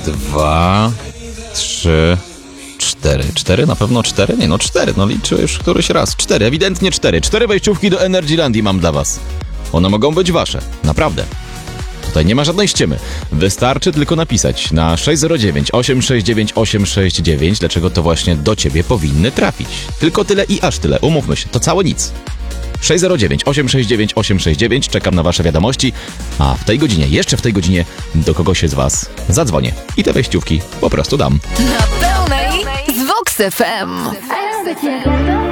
2, 3, 4. 4? Na pewno 4? Nie, no 4. No liczę już któryś raz. 4, ewidentnie 4. 4 wejściówki do Energylandii mam dla was. One mogą być wasze. Naprawdę. Tutaj nie ma żadnej ściemy. Wystarczy tylko napisać na 609 869 869, dlaczego to właśnie do ciebie powinny trafić. Tylko tyle i aż tyle. Umówmy się, to całe nic. 609 869 869, czekam na wasze wiadomości, a w tej godzinie, jeszcze w tej godzinie, do kogoś z was zadzwonię i te wejściówki po prostu dam. Na pełnej z Vox FM.